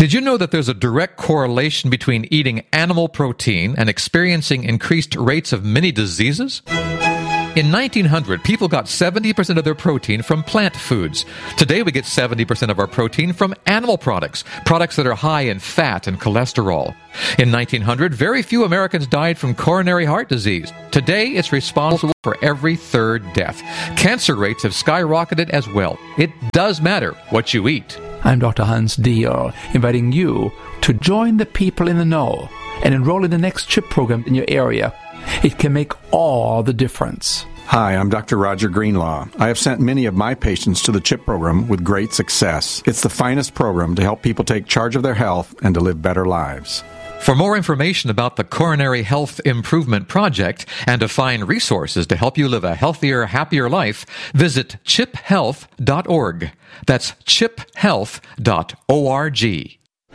Did you know that there's a direct correlation between eating animal protein and experiencing increased rates of many diseases? In 1900, people got 70% of their protein from plant foods. Today, we get 70% of our protein from animal products, products that are high in fat and cholesterol. In 1900, very few Americans died from coronary heart disease. Today, it's responsible for every third death. Cancer rates have skyrocketed as well. It does matter what you eat. I'm Dr. Hans Diehl, inviting you to join the people in the know and enroll in the next CHIP program in your area. It can make all the difference. Hi, I'm Dr. Roger Greenlaw. I have sent many of my patients to the CHIP program with great success. It's the finest program to help people take charge of their health and to live better lives. For more information about the Coronary Health Improvement Project and to find resources to help you live a healthier, happier life, visit chiphealth.org. That's chiphealth.org.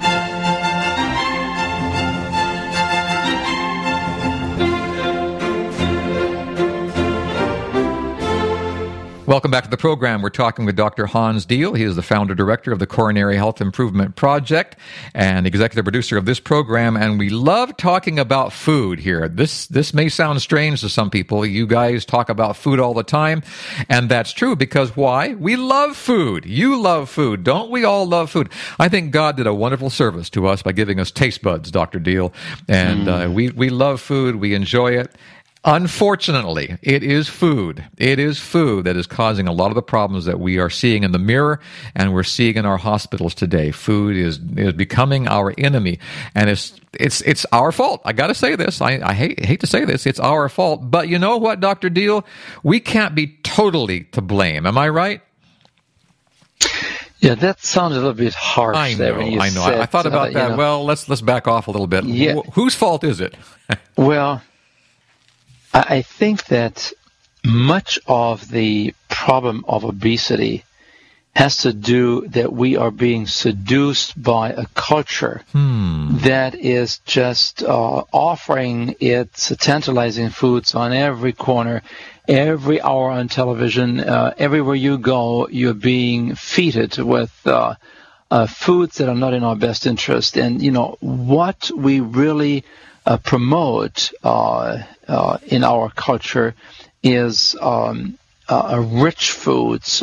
Welcome back to the program. We're talking with Dr. Hans Diehl. He is the founder-director of the Coronary Health Improvement Project and executive producer of this program. And we love talking about food here. This may sound strange to some people. You guys talk about food all the time. And that's true because why? We love food. You love food. Don't we all love food? I think God did a wonderful service to us by giving us taste buds, Dr. Diehl. And we love food. We enjoy it. Unfortunately, it is food. It is food that is causing a lot of the problems that we are seeing in the mirror and we're seeing in our hospitals today. Food is becoming our enemy, and it's our fault. I got to say this. I hate to say this. It's our fault. But you know what, Dr. Diehl? We can't be totally to blame. Am I right? Yeah, that sounds a little bit harsh. I know. There when you I know. said, I thought about that. Well, let's back off a little bit. Yeah. Whose fault is it? Well, I think that much of the problem of obesity has to do that we are being seduced by a culture that is just offering its tantalizing foods on every corner, every hour on television. Everywhere you go, you're being feeded with foods that are not in our best interest. And, you know, what we really promote in our culture is rich foods.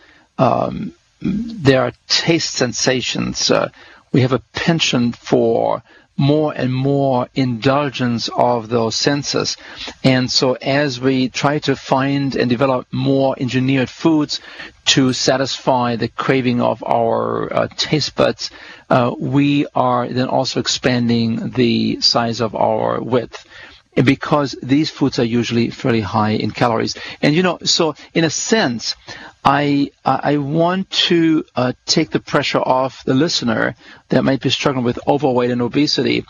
There are taste sensations. We have a penchant for more and more indulgence of those senses. And so as we try to find and develop more engineered foods to satisfy the craving of our taste buds, we are then also expanding the size of our width, because these foods are usually fairly high in calories. And, you know, so in a sense, I want to take the pressure off the listener that might be struggling with overweight and obesity.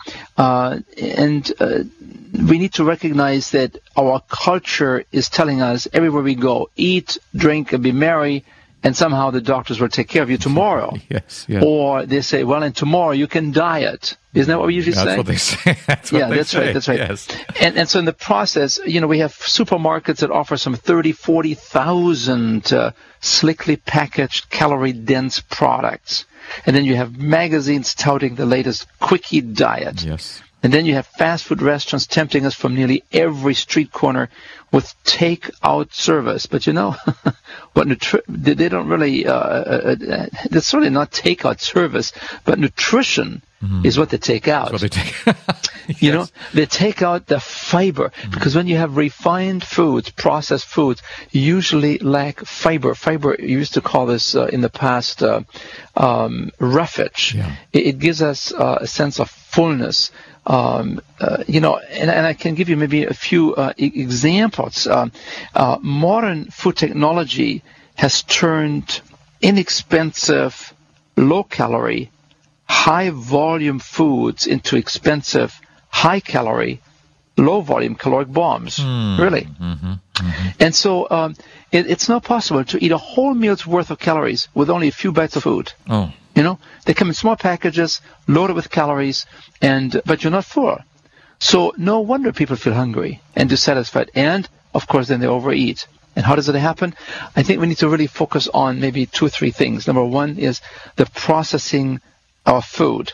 And we need to recognize that our culture is telling us everywhere we go, eat, drink, and be merry, and somehow the doctors will take care of you tomorrow. Yes. Or they say, well, and tomorrow you can diet. Isn't that what we usually say? That's what they say. That's right. That's right. Yes. And so in the process, you know, we have supermarkets that offer some 30, 40,000 slickly packaged, calorie-dense products. And then you have magazines touting the latest quickie diet. Yes. And then you have fast food restaurants tempting us from nearly every street corner with take-out service. But you know, they don't really, that's really not take-out service, but nutrition is what they take out. That's what they take. Yes. You know, they take out the fiber, because when you have refined foods, processed foods, usually lack fiber. Fiber, you used to call this in the past roughage. Yeah. It gives us a sense of fullness. You know, and I can give you maybe a few examples. Modern food technology has turned inexpensive, low-calorie, high-volume foods into expensive, high-calorie, low-volume caloric bombs. Really. And so it's not possible to eat a whole meal's worth of calories with only a few bites of food. Oh. You know, they come in small packages, loaded with calories, but you're not full. So no wonder people feel hungry and dissatisfied. And, of course, then they overeat. And how does it happen? I think we need to really focus on maybe 2 or 3 things. Number one is the processing our food.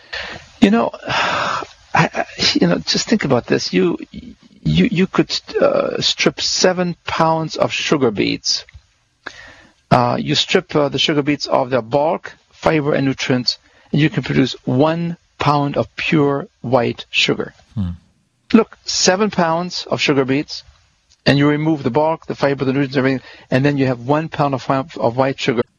Just think about this. You could strip 7 pounds of sugar beets. You strip the sugar beets of their bulk, fiber, and nutrients, and you can produce 1 pound of pure white sugar. Look, 7 pounds of sugar beets, and you remove the bulk, the fiber, the nutrients, everything, and then you have 1 pound of white sugar.